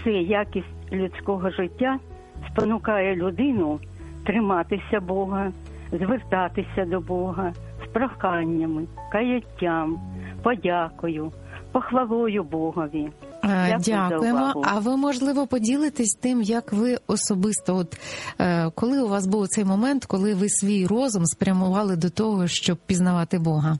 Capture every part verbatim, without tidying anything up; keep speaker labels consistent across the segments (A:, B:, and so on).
A: це якість людського життя спонукає людину триматися Бога, звертатися до Бога з проханнями, каяттям, подякою, похвалою Богові.
B: Дякуємо. А ви, можливо, поділитесь тим, як ви особисто, от коли у вас був цей момент, коли ви свій розум спрямували до того, щоб пізнавати Бога?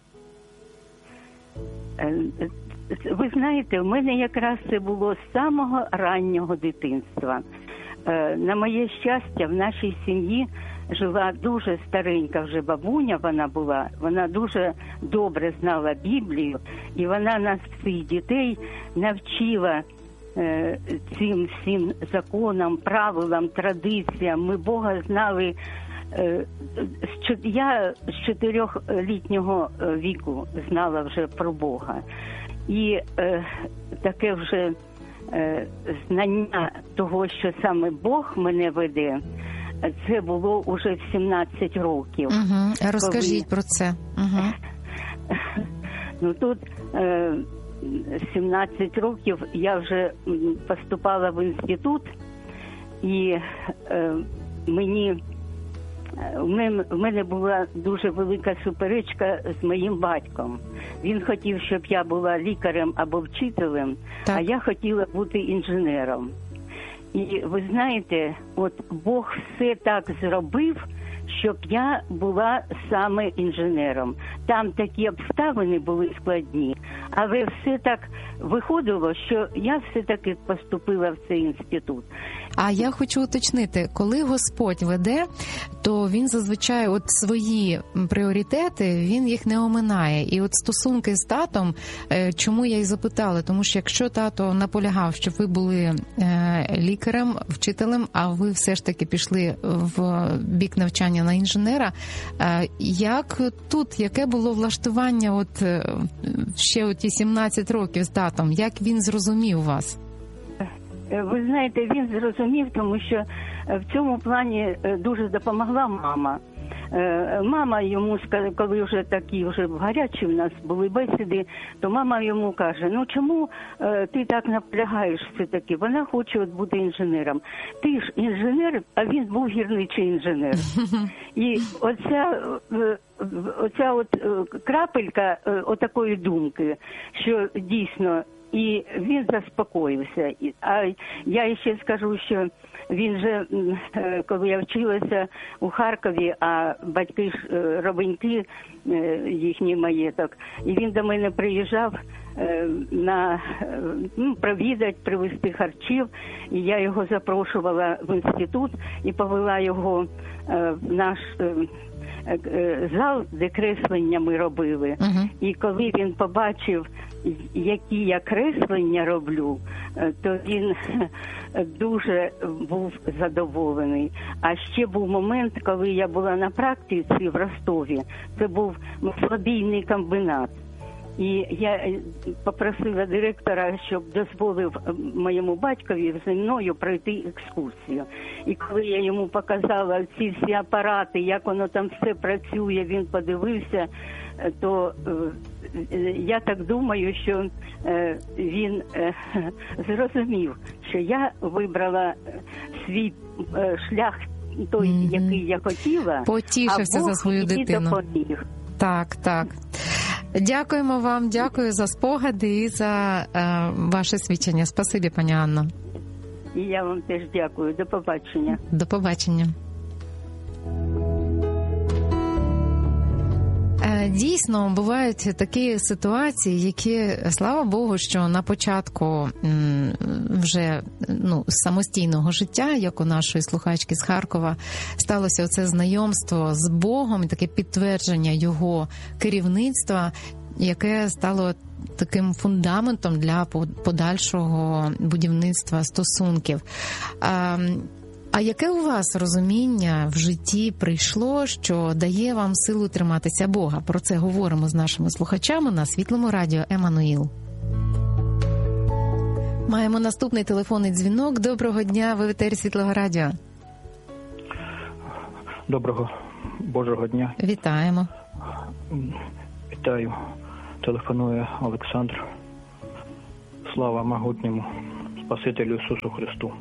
A: Ви знаєте, в мене якраз це було з самого раннього дитинства. На моє щастя, в нашій сім'ї жила дуже старенька вже бабуня, вона була, вона дуже добре знала Біблію, і вона нас всіх дітей навчила е, цим всім законам, правилам, традиціям. Ми Бога знали. Е, я з чотирьохлітнього віку знала вже про Бога. І е, таке вже е, знання того, що саме Бог мене веде, це було уже в сімнадцять років.
B: Угу. Розкажіть коли... про це. Угу.
A: Ну тут е, сімнадцять років я вже поступала в інститут, і е, мені в мене, в мене була дуже велика суперечка з моїм батьком. Він хотів, щоб я була лікарем або вчителем, так. А я хотіла бути інженером. І ви знаєте, от Бог все так зробив, щоб я була саме інженером. Там такі обставини були складні, але все так виходило, що я все-таки поступила в цей інститут.
B: А я хочу уточнити, коли Господь веде, то Він зазвичай от свої пріоритети, Він їх не оминає. І от стосунки з татом, чому я й запитала, тому що якщо тато наполягав, щоб ви були лікарем, вчителем, а ви все ж таки пішли в бік навчання на інженера, як тут, яке було влаштування от ще оті сімнадцять років з татом, як він зрозумів вас?
A: Ви знаєте, він зрозумів, тому що в цьому плані дуже допомогла мама. Мама йому, коли вже такі вже гарячі в нас були бесіди, то мама йому каже, ну чому ти так наполягаєш все-таки? Вона хоче от бути інженером. Ти ж інженер, а він був гірничий інженер. І оця, оця от крапелька отакої думки, що дійсно, і він заспокоївся. А я ще скажу, що він же, коли я вчилася у Харкові, а батьки ж робеньки, їхній маєток, і він до мене приїжджав на, ну, провідати, привезти харчів, і я його запрошувала в інститут і повела його в наш зал, де креслення ми робили. Uh-huh. І коли він побачив, які я креслення роблю, то він дуже був задоволений. А ще був момент, коли я була на практиці в Ростові. Це був маслобійний комбінат. І я попросила директора, щоб дозволив моєму батькові зі мною пройти екскурсію. І коли я йому показала ці всі апарати, як воно там все працює, він подивився, то я так думаю, що він зрозумів, що я вибрала свій шлях, той, mm-hmm. який я хотіла,
B: потішився
A: а Бог
B: за свою дитину.
A: Допоміг.
B: Так, так. Дякуємо вам, дякую за спогади і за е, ваше свідчення. Спасибі, пані Анно.
A: І я вам теж дякую. До побачення.
B: До побачення. Дійсно, бувають такі ситуації, які, слава Богу, що на початку вже ну, самостійного життя, як у нашої слухачки з Харкова, сталося оце знайомство з Богом і таке підтвердження Його керівництва, яке стало таким фундаментом для подальшого будівництва стосунків. А яке у вас розуміння в житті прийшло, що дає вам силу триматися Бога? Про це говоримо з нашими слухачами на Світлому радіо Еммануїл. Маємо наступний телефонний дзвінок. Доброго дня, ви в етері Світлого радіо.
C: Доброго Божого дня.
B: Вітаємо.
C: Вітаю. Телефонує Олександр. Слава могутньому Спасителю Ісусу Христу.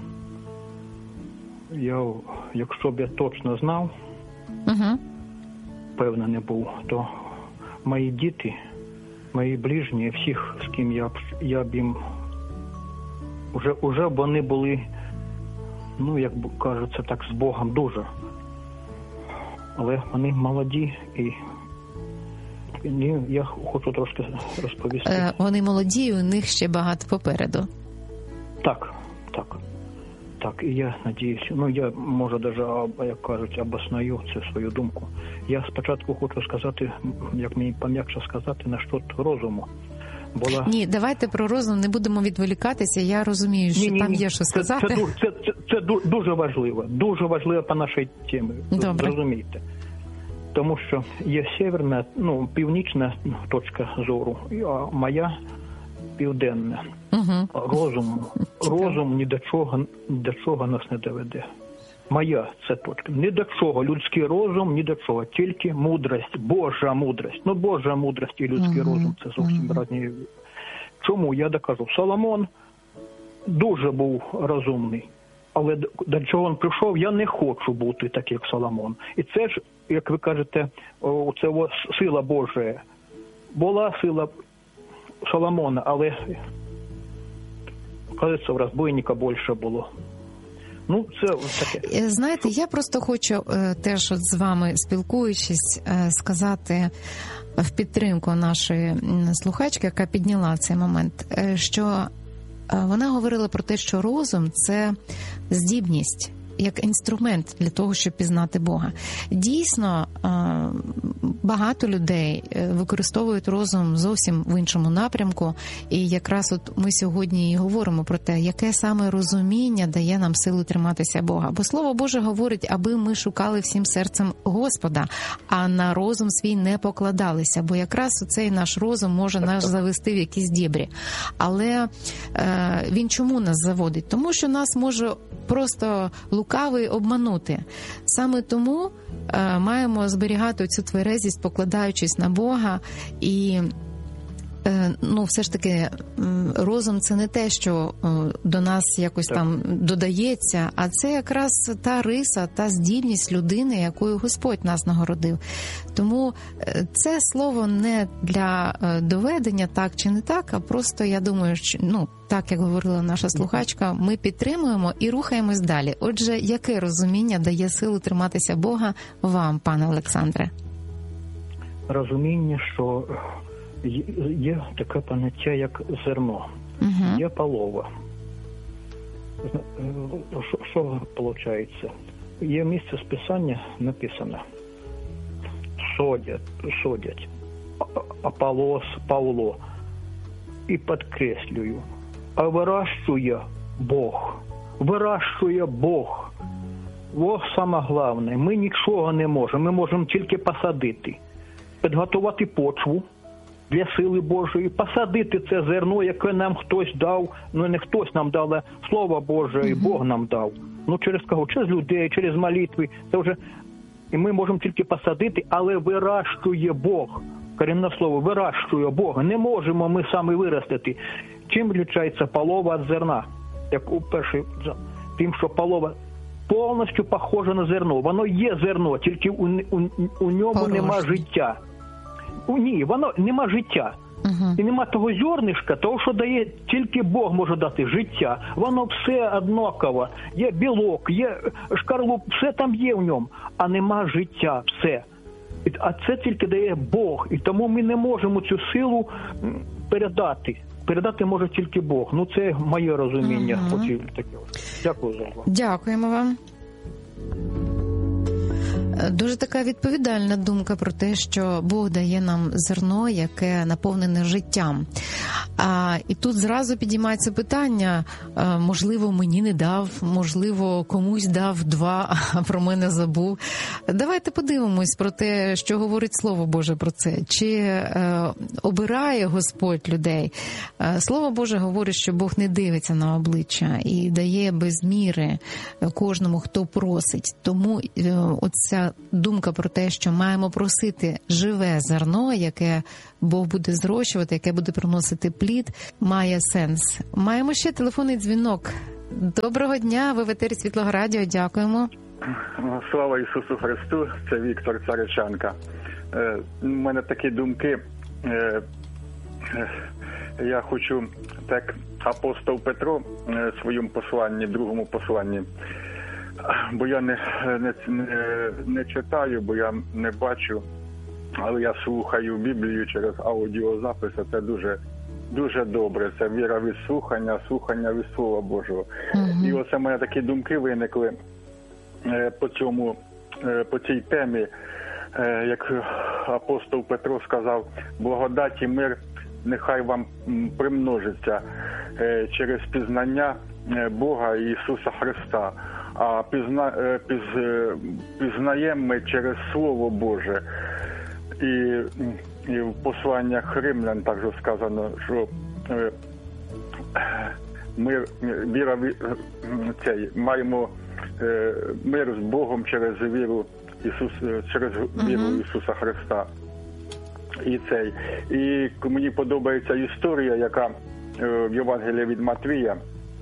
C: Я, якщо б я точно знав,
B: угу.
C: певно не був, то мої діти, мої ближні, всіх, з ким я б, я б їм, вже, вже вони були, ну, як кажеться так, з Богом дуже. Але вони молоді і я хочу трошки розповісти.
B: Е, вони молоді, і у них ще багато попереду.
C: Так, так. Так, і я надіюсь, ну я, може, навіть, як кажуть, обосною цю свою думку. Я спочатку хочу сказати, як мені пом'якше сказати, на що розуму. Була...
B: Ні, давайте про розум не будемо відволікатися, я розумію, що ні, ні, там є що сказати.
C: Це, це, це, це, це дуже важливо, дуже важливо по нашій темі, зрозумійте. Тому що є северна, ну, північна точка зору, а моя південна.
B: Угу.
C: Розум, розум ні до чого, ні до чого нас не доведе. Моя це точка. Ні до чого. Людський розум ні до чого. Тільки мудрость, Божа мудрость. Ну, Божа мудрость і людський угу. розум – це зовсім угу. різні. Чому? Я докажу. Соломон дуже був розумний. Але до чого він прийшов, я не хочу бути так, як Соломон. І це ж, як ви кажете, це сила Божа. Була сила Соломона, але, кажеться, в розбойника більше було. Ну, це таке.
B: Знаєте, я просто хочу теж от з вами, спілкуючись, сказати в підтримку нашої слухачки, яка підняла цей момент, що вона говорила про те, що розум – це здібність, як інструмент для того, щоб пізнати Бога. Дійсно, багато людей використовують розум зовсім в іншому напрямку, і якраз от ми сьогодні і говоримо про те, яке саме розуміння дає нам силу триматися Бога. Бо Слово Боже говорить, аби ми шукали всім серцем Господа, а на розум свій не покладалися, бо якраз цей наш розум може нас завести в якісь дібрі. Але е, він чому нас заводить? Тому що нас може просто лукавий обманути. Саме тому е, маємо зберігати цю тверезість, покладаючись на Бога. І е, ну, все ж таки розум – це не те, що е, до нас якось так там додається, а це якраз та риса, та здібність людини, якою Господь нас нагородив. Тому це слово не для доведення так чи не так, а просто, я думаю, що, ну, так, як говорила наша слухачка, ми підтримуємо і рухаємось далі. Отже, яке розуміння дає силу триматися Бога вам, пане Олександре?
C: Розуміння, що є таке поняття, як зерно, угу. є полова. Що виходить? Є місце з Писання написано: содять, содять, Аполос, Павло, і підкреслюю, а вирощує Бог, вирощує Бог. Ось саме головне, ми нічого не можемо, ми можемо тільки посадити, підготувати почву для сили Божої, посадити це зерно, яке нам хтось дав, ну не хтось нам дав, а Слово Боже, і Бог нам дав. Ну через кого? Через людей, через молитви, це вже... І ми можемо тільки посадити, але вирощує Бог. Корінне слово, вирощує Бог. Не можемо ми самі виростити. Чим відрізняється полова від зерна? Як у першій, тим, що полова повністю похожа на зерно. Воно є зерно, тільки у, у, у ньому Порожні. Нема життя. У, ні, воно нема життя. Угу. І нема того зернишка, того, що дає, тільки Бог може дати життя. Воно все однаково. Є білок, є шкарлуп, все там є в ньому. А нема життя, все. А це тільки дає Бог. І тому ми не можемо цю силу передати. Передати може тільки Бог. Ну, це моє розуміння. Угу. Дякую за увагу.
B: Дякуємо вам. Дуже така відповідальна думка про те, що Бог дає нам зерно, яке наповнене життям. А, і тут зразу підіймається питання, а, можливо, мені не дав, можливо, комусь дав два, а про мене забув. Давайте подивимось про те, що говорить Слово Боже про це. Чи е, обирає Господь людей? Е, Слово Боже говорить, що Бог не дивиться на обличчя і дає без міри кожному, хто просить. Тому е, оця думка про те, що маємо просити живе зерно, яке Бог буде зрощувати, яке буде приносити плід, має сенс. Маємо ще телефонний дзвінок. Доброго дня, ви в етері Світлого Радіо, дякуємо.
D: Слава Ісусу Христу, це Віктор Царичанка. Е, у мене такі думки. Е, е, я хочу, так апостол Петро в своєму посланні, другому посланні, бо я не, не, не, не читаю, бо я не бачу, але я слухаю Біблію через аудіозапис, це дуже, дуже добре. Це віра від слухання, слухання від Слова Божого. Mm-hmm. І оце в мене такі думки виникли по цьому, по цій темі, як апостол Петро сказав, благодать і мир нехай вам примножиться через пізнання Бога і Ісуса Христа. А пізна, піз, пізнаємо ми через Слово Боже. І, і в посланнях Римлян також сказано, що ми віра, цей, маємо мир з Богом через віру Ісус, через віру uh-huh. Ісуса Христа. І цей. І мені подобається історія, яка в Євангелії від Матвія,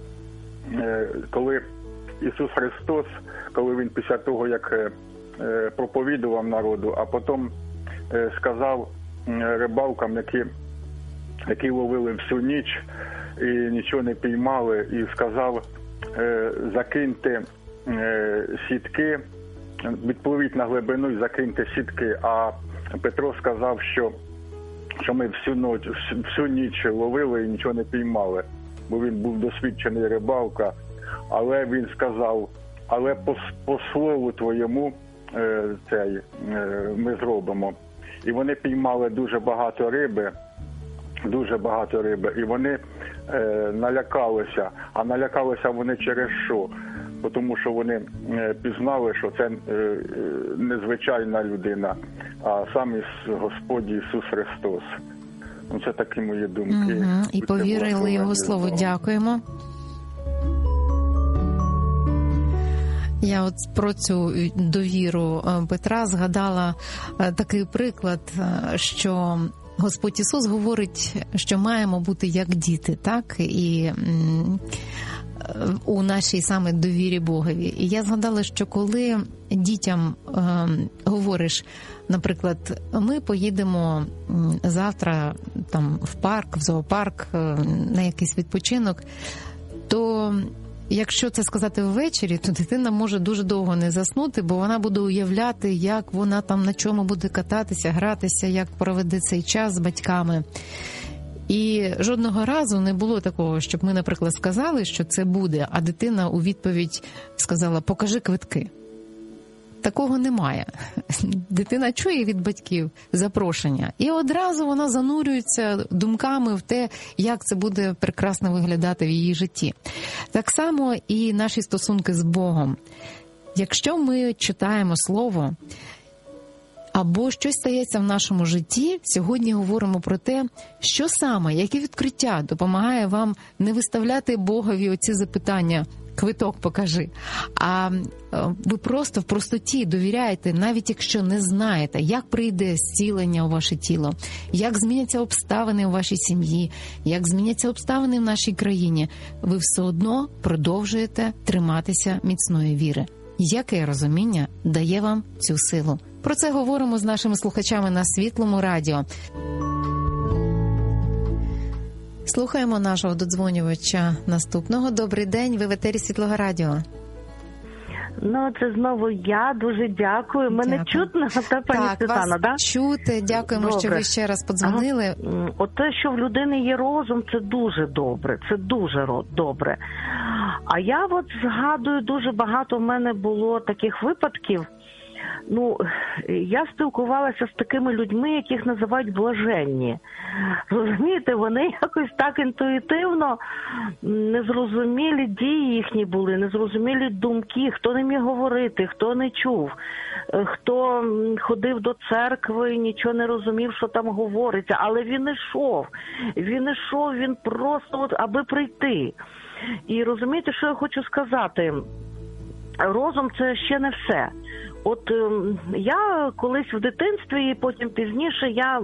D: коли Ісус Христос, коли Він після того, як проповідував народу, а потім сказав рибалкам, які, які ловили всю ніч і нічого не піймали, і сказав, закиньте сітки, відпливіть на глибину і закиньте сітки. А Петро сказав, що, що ми всю, ніч, всю ніч ловили і нічого не піймали, бо він був досвідчений рибалка. Але він сказав, але по, по слову твоєму е, цей, е, ми зробимо. І вони піймали дуже багато риби, дуже багато риби, і вони е, налякалися. А налякалися вони через що? Тому що вони е, пізнали, що це е, незвичайна людина, а сам Господь Ісус Христос. Ну, це такі мої думки.
B: Угу. І повірили Його слову. Дякуємо. Я от про цю довіру Петра згадала такий приклад, що Господь Ісус говорить, що маємо бути як діти, так? І у нашій саме довірі Богові. І я згадала, що коли дітям е, говориш, наприклад, ми поїдемо завтра там в парк, в зоопарк, на якийсь відпочинок, то якщо це сказати ввечері, то дитина може дуже довго не заснути, бо вона буде уявляти, як вона там на чому буде кататися, гратися, як проведе цей час з батьками. І жодного разу не було такого, щоб ми, наприклад, сказали, що це буде, а дитина у відповідь сказала: покажи квитки. Такого немає. Дитина чує від батьків запрошення, і одразу вона занурюється думками в те, як це буде прекрасно виглядати в її житті. Так само і наші стосунки з Богом. Якщо ми читаємо Слово, або щось стається в нашому житті, сьогодні говоримо про те, що саме, яке відкриття допомагає вам не виставляти Богові оці запитання «квиток покажи», а ви просто в простоті довіряєте, навіть якщо не знаєте, як прийде зцілення у ваше тіло, як зміняться обставини у вашій сім'ї, як зміняться обставини в нашій країні, ви все одно продовжуєте триматися міцної віри. Яке розуміння дає вам цю силу? Про це говоримо з нашими слухачами на Світлому радіо. Слухаємо нашого додзвонювача наступного. Добрий день, ви в етері Світлого радіо.
E: Ну, це знову я. Дуже дякую. Мене дякую. Чутно, та, пані
B: так,
E: Світлана,
B: так? Так, чути. Дякуємо, добре. Що ви ще раз подзвонили.
E: Ага. От те, що в людини є розум, це дуже добре. Це дуже добре. А я от згадую, дуже багато в мене було таких випадків. Ну, я спілкувалася з такими людьми, яких називають блаженні. Розумієте, вони якось так інтуїтивно, незрозумілі дії їхні були, незрозумілі думки, хто не міг говорити, хто не чув, хто ходив до церкви, нічого не розумів, що там говориться, але він ішов, він ішов, він просто, от, аби прийти. І розумієте, що я хочу сказати? Розум – це ще не все. От я колись в дитинстві, і потім пізніше, я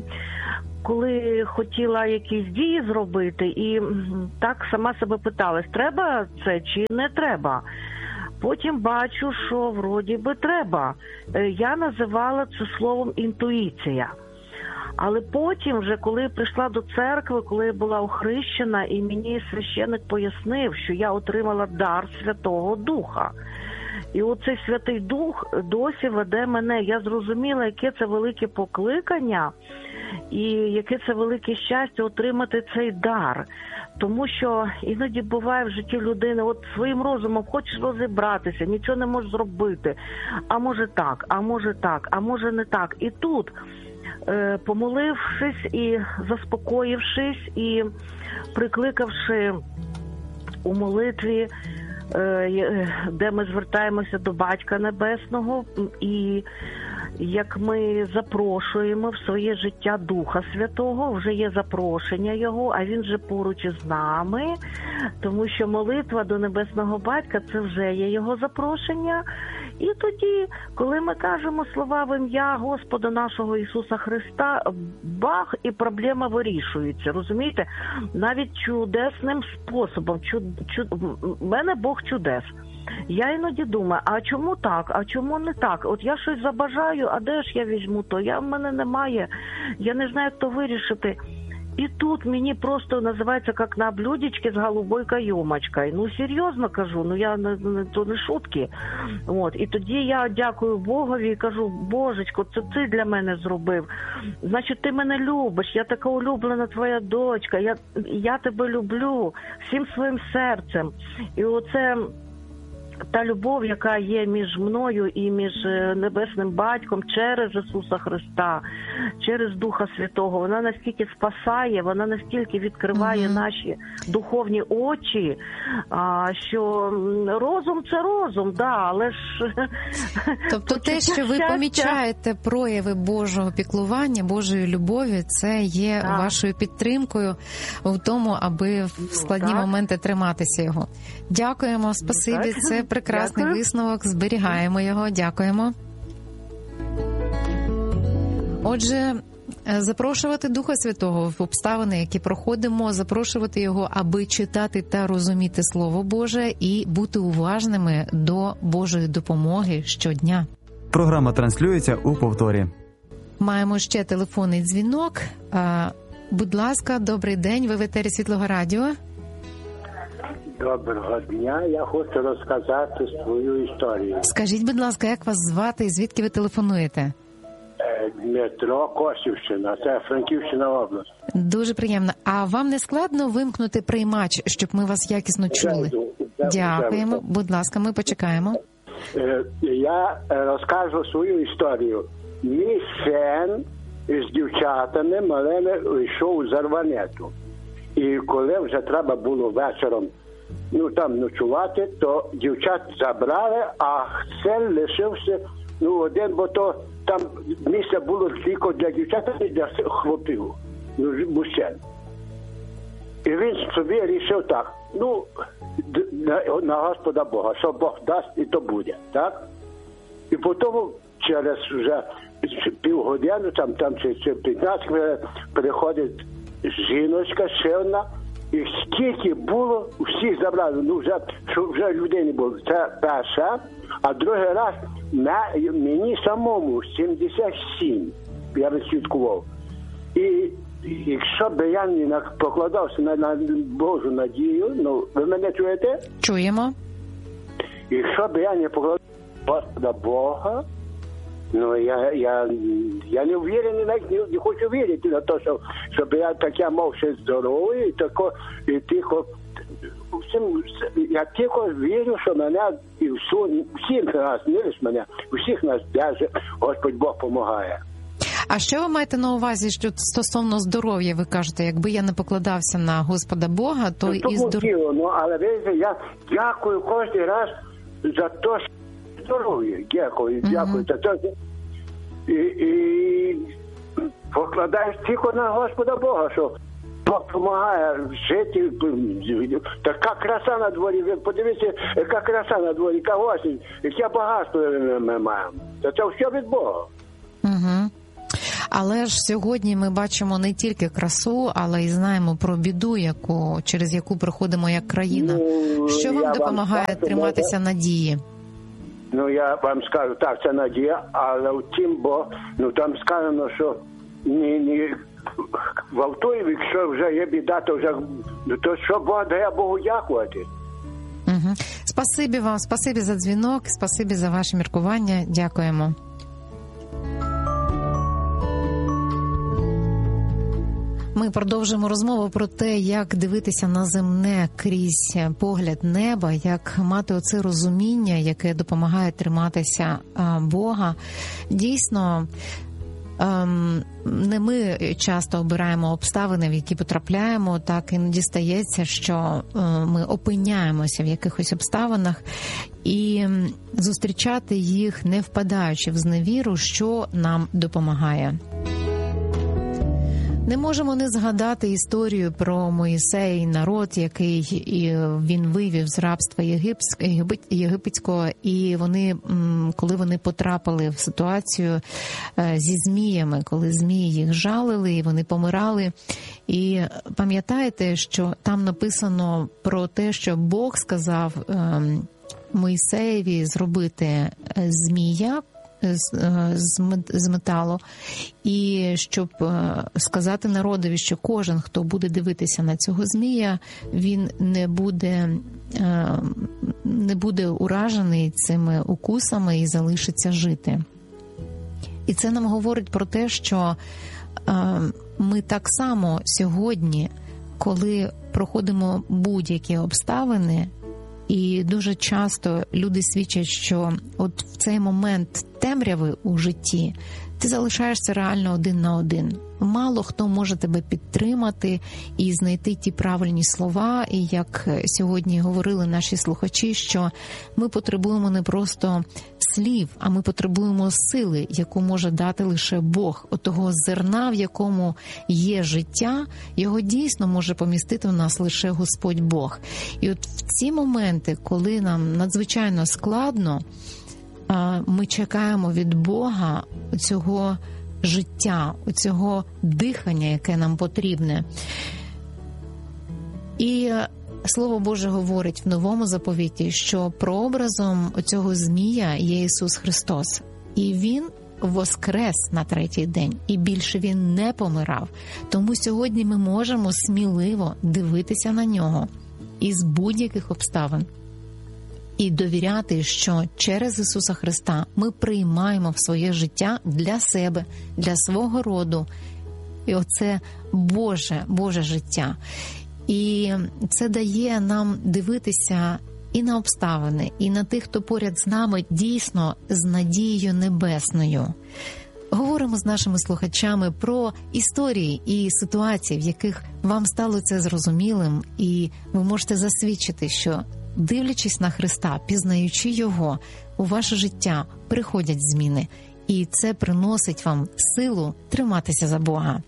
E: коли хотіла якісь дії зробити, і так сама себе питалась, треба це чи не треба. Потім бачу, що вроді би треба. Я називала це словом інтуїція. Але потім, вже коли прийшла до церкви, коли я була охрещена, і мені священик пояснив, що я отримала дар Святого Духа. І оцей Святий Дух досі веде мене. Я зрозуміла, яке це велике покликання і яке це велике щастя отримати цей дар. Тому що іноді буває в житті людини, от своїм розумом хочеш розібратися, нічого не можеш зробити. А може так, а може так, а може не так. І тут, е, помолившись і заспокоївшись, і прикликавши у молитві, де ми звертаємося до Батька Небесного, і як ми запрошуємо в своє життя Духа Святого, вже є запрошення Його, а Він же поруч із нами, тому що молитва до Небесного Батька – це вже є Його запрошення. І тоді, коли ми кажемо слова в ім'я Господа нашого Ісуса Христа, бах, і проблема вирішується, розумієте? Навіть чудесним способом. Чуд, чуд, в мене Бог чудес. Я іноді думаю, а чому так, а чому не так? От я щось забажаю, а де ж я візьму то? Я, в мене немає, я не знаю, як то вирішити. І тут мені просто називається, як на блюдечке з голубой кайомочкою. Ну, серйозно кажу, ну я не, не, то не шутки. От. І тоді я дякую Богові і кажу, Божечко, це ти для мене зробив. Значить, ти мене любиш, я така улюблена твоя дочка, я, я тебе люблю всім своїм серцем. І оце... та любов, яка є між мною і між Небесним Батьком через Ісуса Христа, через Духа Святого, вона настільки спасає, вона настільки відкриває mm-hmm. наші духовні очі, що розум – це розум, да, але ж...
B: Тобто те, що ви помічаєте прояви Божого піклування, Божої любові, це є так. вашою підтримкою в тому, аби в складні так. моменти триматися його. Дякуємо, спасибі, так. це прекрасний Дякую. Висновок, зберігаємо його, дякуємо. Отже, запрошувати Духа Святого в обставини, які проходимо, запрошувати його, аби читати та розуміти Слово Боже і бути уважними до Божої допомоги щодня.
F: Програма транслюється у повторі.
B: Маємо ще телефонний дзвінок. Будь ласка, добрий день, ви в етері Світлого Радіо.
G: Доброго дня, я хочу розказати свою історію.
B: Скажіть, будь ласка, як вас звати і звідки ви телефонуєте?
G: Дмитро, Косівщина, це Франківщина область.
B: Дуже приємно. А вам не складно вимкнути приймач, щоб ми вас якісно чули? Дякуємо. Будь ласка, ми почекаємо.
G: Я розкажу свою історію. Мій син з дівчатами малими йшов у Зарванету. І коли вже треба було вечором ну там ночувати, то дівчат забрали, а син лишився ну один, бо то там місце було тільки для дівчат і для хлопців, ну, мужчин. І він собі рішив так, ну, на, на Господа Бога, що Бог дасть, і то буде, так? І потім через вже півгодини, там, там чи, чи п'ятнадцять хвилин, приходить жіночка ще одна, і скільки було, всіх забрали, ну вже, що вже людей не було. Це перша, а другий раз на, мені самому сімдесят сім, я відслідкував. І якщо б я не покладався на, на Божу надію, ну, ви мене чуєте?
B: Чуємо.
G: Якщо б я не покладався на Господа Бога, ну, я, я, я не впевнений, не, не хочу вірити на те, що, щоб я таке мав ще здоровий, і тако, і тихо, всім, я тільки вірю, що мене, і всю, всіх нас, не лише мене, всіх нас держить, Господь Бог допомагає.
B: А що ви маєте на увазі, що стосовно здоров'я, ви кажете, якби я не покладався на Господа Бога, то ну, і здоров'я?
G: Ну, але видите, я дякую кожен раз за те, що здоров'я, дякую, дякую. Mm-hmm. І, і покладаєш тільки на Господа Бога, що Бог допомагає жити. Така краса на дворі. Ви подивіться, яка краса на дворі, яка осінь, яке багатство ми маємо. Це все від Бога.
B: Угу. Але ж сьогодні ми бачимо не тільки красу, але й знаємо про біду, яку, через яку проходимо як країна.
G: Ну,
B: що вам допомагає вам скажу, триматися може... надії?
G: Ну, я вам скажу, так, це надія, але втім, бо ну, там сказано, що ні, ні, в автобусі, якщо вже є біда, то вже, то що Бог дає, Богу дякувати.
B: Угу. Спасибі вам, спасибі за дзвінок, спасибі за ваше міркування, дякуємо. Ми продовжимо розмову про те, як дивитися на земне крізь погляд неба, як мати оце розуміння, яке допомагає триматися Бога. Дійсно, не ми часто обираємо обставини, в які потрапляємо, так іноді стається, що ми опиняємося в якихось обставинах, і зустрічати їх, не впадаючи в зневіру, що нам допомагає. Не можемо не згадати історію про Моїсея і народ, який він вивів з рабства єгипетського, і вони, коли вони потрапили в ситуацію зі зміями, коли змії їх жалили, і вони помирали. І пам'ятаєте, що там написано про те, що Бог сказав Моїсеєві зробити змія з металу, і щоб сказати народові, що кожен, хто буде дивитися на цього змія, він не буде, не буде уражений цими укусами і залишиться жити. І це нам говорить про те, що ми так само сьогодні, коли проходимо будь-які обставини, і дуже часто люди свідчать, що от в цей момент темряви у житті ти залишаєшся реально один на один. Мало хто може тебе підтримати і знайти ті правильні слова. І як сьогодні говорили наші слухачі, що ми потребуємо не просто слів, а ми потребуємо сили, яку може дати лише Бог. Отого зерна, в якому є життя, його дійсно може помістити в нас лише Господь Бог. І от в ці моменти, коли нам надзвичайно складно, ми чекаємо від Бога цього життя, цього дихання, яке нам потрібне. І Слово Боже говорить в Новому заповіті, що прообразом цього змія є Ісус Христос. І Він воскрес на третій день, і більше Він не помирав. Тому сьогодні ми можемо сміливо дивитися на Нього із будь-яких обставин. І довіряти, що через Ісуса Христа ми приймаємо в своє життя для себе, для свого роду. І оце Боже, Боже життя. І це дає нам дивитися і на обставини, і на тих, хто поряд з нами, дійсно з надією небесною. Говоримо з нашими слухачами про історії і ситуації, в яких вам стало це зрозумілим, і ви можете засвідчити, що дивлячись на Христа, пізнаючи Його, у ваше життя приходять зміни. І це приносить вам силу триматися за Бога.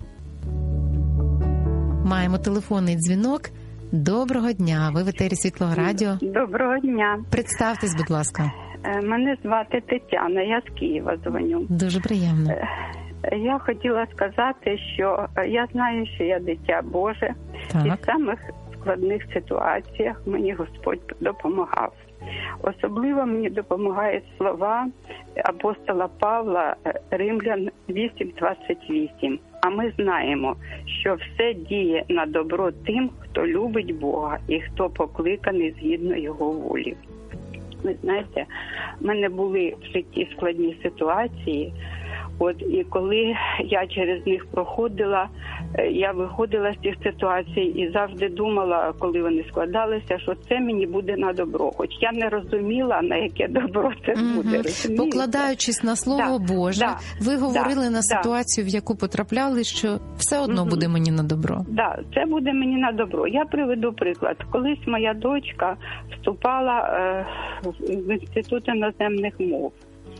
B: Маємо телефонний дзвінок. Доброго дня. Ви в етері Світлого радіо.
A: Доброго дня.
B: Представтесь, будь ласка.
A: Мене звати Тетяна, я з Києва дзвоню.
B: Дуже приємно.
A: Я хотіла сказати, що я знаю, що я дитя Боже. Так. І в самих складних ситуаціях мені Господь допомагав. Особливо мені допомагають слова апостола Павла, Римлян вісім двадцять вісім. А ми знаємо, що все діє на добро тим, хто любить Бога і хто покликаний згідно Його волі. Ви знаєте, в мене були в житті складні ситуації, от і коли я через них проходила, я виходила з цих ситуацій і завжди думала, коли вони складалися, що це мені буде на добро. Хоч я не розуміла, на яке добро це буде.
B: Угу. Покладаючись на Слово да, Боже, да, ви говорили да, на ситуацію, да. в яку потрапляли, що все одно угу. буде мені на добро. Так,
A: да, це буде мені на добро. Я приведу приклад. Колись моя дочка вступала е, в Інститут іноземних мов.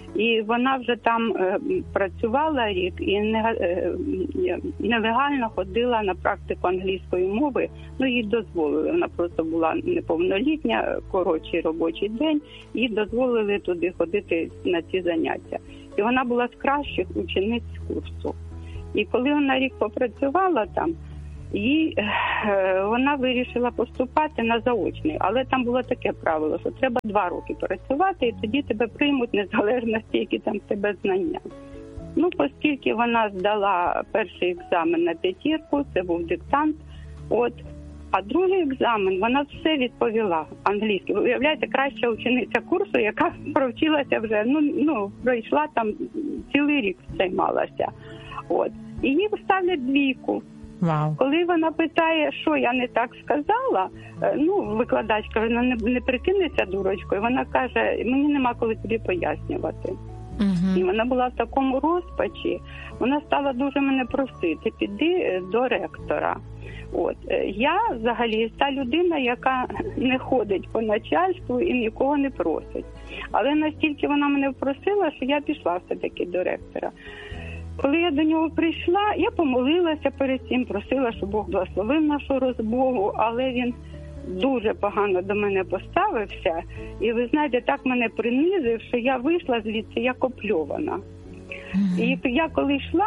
H: І вона вже там е, працювала рік і не, е, нелегально ходила на практику англійської мови. Ну, їй дозволили. Вона просто була неповнолітня, коротший робочий день. Їй дозволили туди ходити на ці заняття. І вона була з кращих учениць курсу. І коли вона рік попрацювала там, їй, е, вона вирішила поступати на заочний. Але там було таке правило, що треба два роки працювати, і тоді тебе приймуть незалежності, які там в тебе знання. Ну, оскільки вона здала перший екзамен на п'ятірку, це був диктант, от, а другий екзамен, вона все відповіла англійською. Ви уявляєте, краща учениця курсу, яка провчилася вже, ну, ну пройшла там цілий рік займалася. От. І їй ставлять двійку.
B: Вау.
H: Коли вона питає, що я не так сказала, ну, викладачка, вона не, не прикинеться дурочкою, вона каже, мені нема коли тобі пояснювати. Uh-huh. І вона була в такому розпачі, вона стала дуже мене просити, піди до ректора. От. Я взагалі та людина, яка не ходить по начальству і нікого не просить. Але настільки вона мене просила, що я пішла все-таки до ректора. Коли я до нього прийшла, я помолилася перед цим, просила, щоб Бог благословив нашу розмову, але він дуже погано до мене поставився. І ви знаєте, так мене принизив, що я вийшла звідси як опльована. І я коли йшла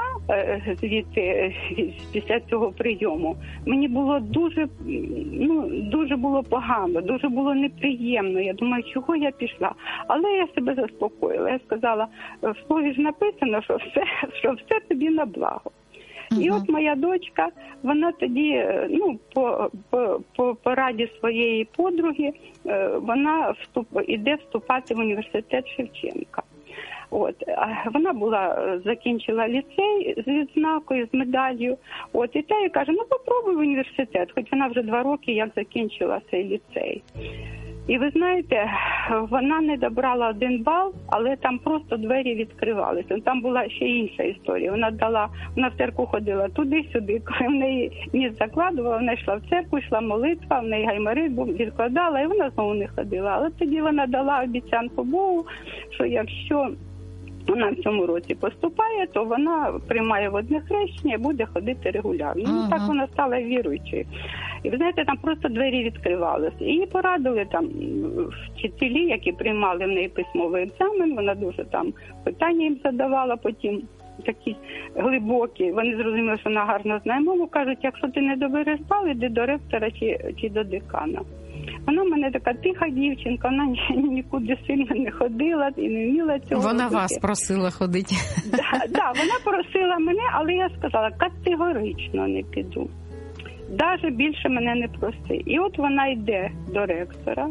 H: звідти після цього прийому, мені було дуже, ну, дуже було погано, дуже було неприємно. Я думаю, чого я пішла? Але я себе заспокоїла. Я сказала, в слові ж написано, що все, що все тобі на благо. Uh-huh. І от моя дочка, вона тоді, ну, по, по, по пораді своєї подруги, вона вступ, іде вступати в університет Шевченка. От, вона була, закінчила ліцей з відзнакою, з медаллю. От, і та їй каже, ну попробуй в університет, хоч вона вже два роки як закінчила цей ліцей. І ви знаєте, вона не добрала один бал, але там просто двері відкривалися. Там була ще інша історія. Вона дала, вона в церкву ходила туди-сюди, коли в неї ніс закладувала, вона йшла в церкву, йшла молитва, в неї гайморит був, відкладала, і вона знову не ходила. Але тоді вона дала обіцянку Богу, що якщо вона в цьому році поступає, то вона приймає водне хрещення і буде ходити регулярно. Uh-huh. Ну, так вона стала віруючою. І ви знаєте, там просто двері відкривалися. І її порадили там вчителі, які приймали в неї письмовий екзамен. Вона дуже там питання їм задавала, потім такі глибокі. Вони зрозуміли, що вона гарно знає мову. Кажуть, якщо ти не добереш бал, іди до ректора чи, чи до декана. Вона в мене така тиха дівчинка, вона ні, нікуди сильно не ходила і не вміла цього
B: Вона
H: робити.
B: Вас просила ходити.
H: Да, да, вона просила мене, але я сказала, категорично не піду. Навіть більше мене не проси. І от вона йде до ректора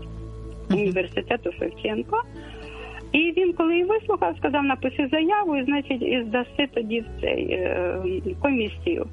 H: університету Шевченка, і він, коли її вислухав, сказав, напиши заяву, і, значить, і здаси тоді в цей е, комісію.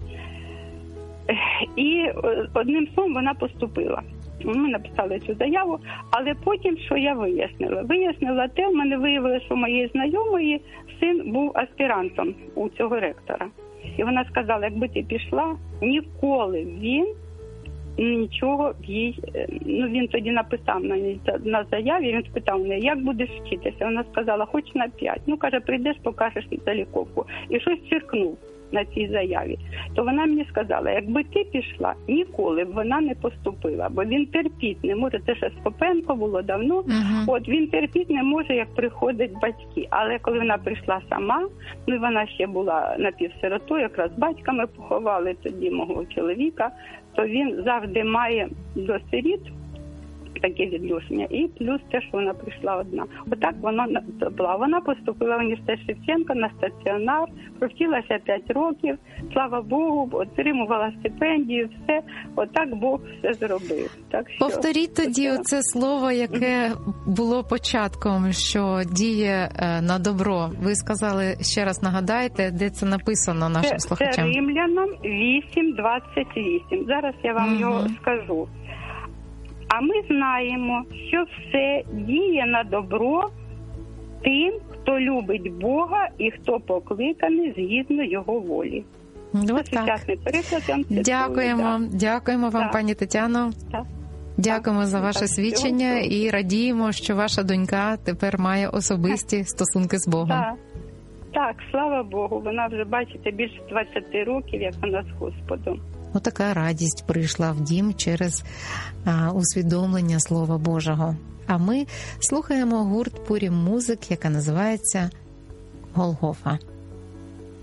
H: І одним словом вона поступила. Ми написали цю заяву, але потім, що я вияснила? Вияснила те, в мене виявилося, що моєї знайомої син був аспірантом у цього ректора. І вона сказала, якби ти пішла, ніколи він нічого в їй, ну він тоді написав на, на заяві, він спитав мене, як будеш вчитися? Вона сказала, хоч на п'ять. Ну, каже, прийдеш, покажеш заліковку. І щось черкнув на цій заяві. То вона мені сказала, якби ти пішла, ніколи б вона не поступила, бо він терпіть не може, це ще Скопенко було давно, uh-huh. от він терпіть не може, як приходять батьки. Але коли вона прийшла сама, ну вона ще була напівсиротою, якраз батьками поховали тоді мого чоловіка, то він завжди має до сиріт таке відношення. І плюс те, що вона прийшла одна. Отак вона була. Вона поступила в університет Шевченка на стаціонар, провчилася п'ять років, слава Богу, отримувала стипендію, все. Отак Бог все зробив. Так що...
B: Повторіть тоді оце слово, яке було початком, що діє на добро. Ви сказали, ще раз нагадайте, де це написано нашим
H: це,
B: слухачам?
H: Це Римлянам вісім двадцять вісім. Зараз я вам угу. його скажу. А ми знаємо, що все діє на добро тим, хто любить Бога і хто покликаний згідно Його волі.
B: Ну, це сучасний переклад. Дякуємо, да. дякуємо вам, да. пані Тетяно.
H: Да.
B: Дякуємо за ваше свідчення і радіємо, що ваша донька тепер має особисті стосунки з Богом.
H: Так, так, слава Богу, вона вже, бачите, більше двадцять років, як вона з Господом.
B: Отака радість прийшла в дім через а, усвідомлення Слова Божого. А ми слухаємо гурт Пурім Музик, яка називається «Голгофа».